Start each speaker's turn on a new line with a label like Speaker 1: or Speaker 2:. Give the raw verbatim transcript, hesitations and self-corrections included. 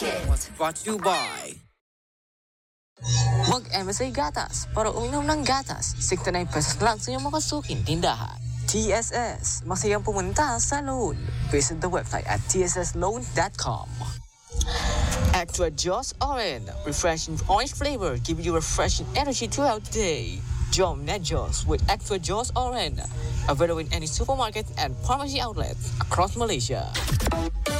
Speaker 1: Was brought to you by
Speaker 2: Mag-M S A Gatas para uminom ng gatas. sixty-nine pesos lang sa iyong makasuking tindahan. T S S, masayang pumunta sa loan. Visit the website at t s s loan dot com. Extra Joss Orange, refreshing orange flavor, give you refreshing energy throughout the day. Jom Nejos with Extra Joss Orange, available in any supermarket and pharmacy outlets across Malaysia.